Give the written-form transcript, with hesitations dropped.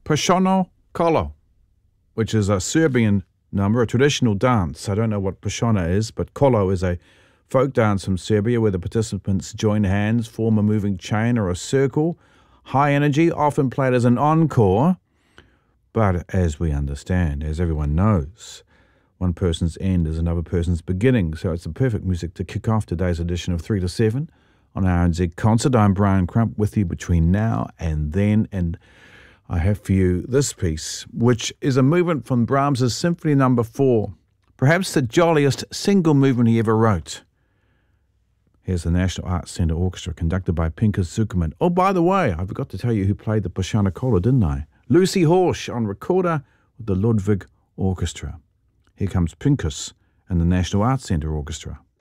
Pošano Kolo, which is a Serbian number, a traditional dance. I don't know what Pošana is, but Kolo is a folk dance from Serbia where the participants join hands, form a moving chain or a circle. High energy, often played as an encore. But as we understand, as everyone knows, one person's end is another person's beginning. So it's the perfect music to kick off today's edition of 3 to 7 on RNZ Concert. I'm Brian Crump with you between now and then. And I have for you this piece, which is a movement from Brahms' Symphony No. 4, perhaps the jolliest single movement he ever wrote. Here's the National Arts Centre Orchestra, conducted by Pinkas Zukerman. Oh, by the way, I forgot to tell you who played the Pošana Kolo, didn't I? Lucy Horsch on recorder with the Ludwig Orchestra. Here comes Pinkas and the National Arts Centre Orchestra.